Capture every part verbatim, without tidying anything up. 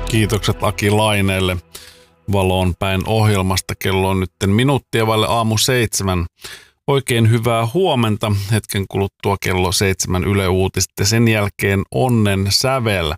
Kiitokset Aki Laineelle Valoon päin ohjelmasta. Kello on nyt minuuttia vaille aamu seitsemän. Oikein hyvää huomenta. Hetken kuluttua kello seitsemän Yle Uutiset ja sen jälkeen Onnen sävel.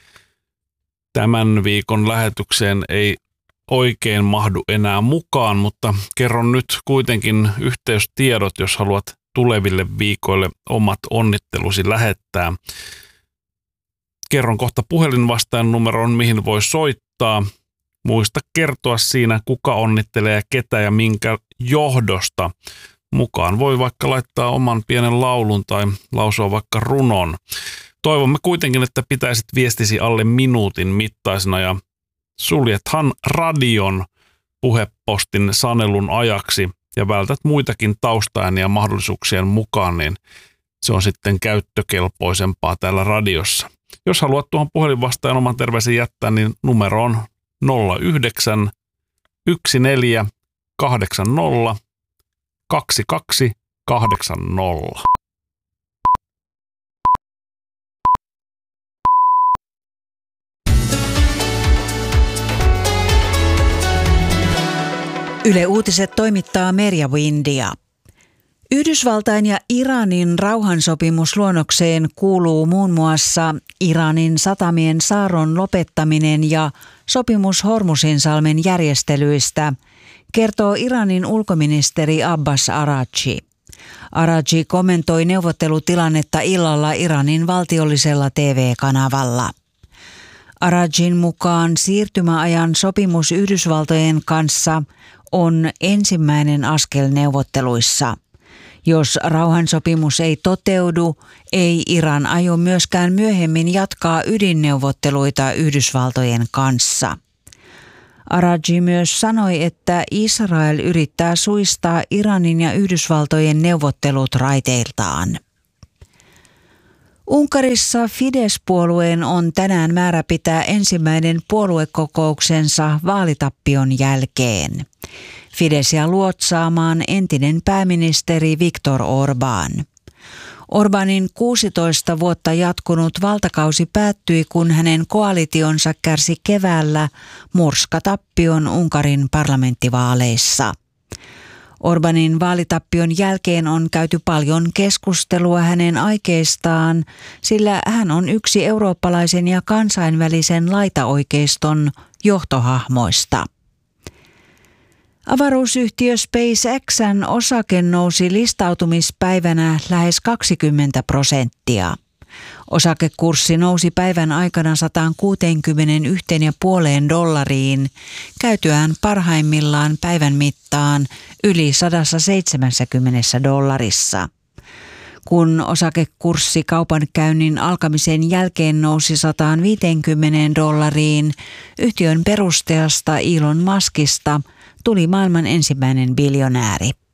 Tämän viikon lähetykseen ei oikein mahdu enää mukaan, mutta kerron nyt kuitenkin yhteystiedot, jos haluat tuleville viikoille omat onnittelusi lähettää. Kerron kohta puhelinvastaajan numeron, mihin voi soittaa. Muista kertoa siinä, kuka onnittelee ja ketä ja minkä johdosta. Mukaan voi vaikka laittaa oman pienen laulun tai lausua vaikka runon. Toivomme kuitenkin, että pitäisit viestisi alle minuutin mittaisena ja suljethan radion puhepostin sanelun ajaksi ja vältät muitakin taustaääniä mahdollisuuksien mukaan, niin se on sitten käyttökelpoisempaa täällä radiossa. Jos haluat tuohon puhelinvastaajan oman terveisen jättää, niin numero on nolla yhdeksän yksi neljä kahdeksan nolla kaksi kaksi kahdeksan nolla. Yle Uutiset toimittaa Merja Windia. Yhdysvaltain ja Iranin rauhansopimusluonnokseen kuuluu muun muassa Iranin satamien saarron lopettaminen ja sopimus Hormuzinsalmen järjestelyistä, kertoo Iranin ulkoministeri Abbas Araghchi. Araghchi kommentoi neuvottelutilannetta illalla Iranin valtiollisella T V-kanavalla. Araghchin mukaan siirtymäajan sopimus Yhdysvaltojen kanssa on ensimmäinen askel neuvotteluissa. Jos rauhansopimus ei toteudu, ei Iran aio myöskään myöhemmin jatkaa ydinneuvotteluita Yhdysvaltojen kanssa. Araghchi myös sanoi, että Israel yrittää suistaa Iranin ja Yhdysvaltojen neuvottelut raiteiltaan. Unkarissa Fidesz-puolueen on tänään määrä pitää ensimmäinen puoluekokouksensa vaalitappion jälkeen. Fideszia luotsaamaan entinen pääministeri Viktor Orbán. Orbanin kuusitoista vuotta jatkunut valtakausi päättyi, kun hänen koalitionsa kärsi keväällä murskatappion Unkarin parlamenttivaaleissa. Orbanin vaalitappion jälkeen on käyty paljon keskustelua hänen aikeistaan, sillä hän on yksi eurooppalaisen ja kansainvälisen laitaoikeiston johtohahmoista. Avaruusyhtiö SpaceXn osake nousi listautumispäivänä lähes kaksikymmentä prosenttia. Osakekurssi nousi päivän aikana sata kuusikymmentäyksi pilkku viisi dollariin, käytyään parhaimmillaan päivän mittaan yli sata seitsemänkymmentä dollarissa. Kun osakekurssi kaupankäynnin alkamisen jälkeen nousi sata viisikymmentä dollariin, yhtiön perustajasta Elon Muskista tuli maailman ensimmäinen biljonääri.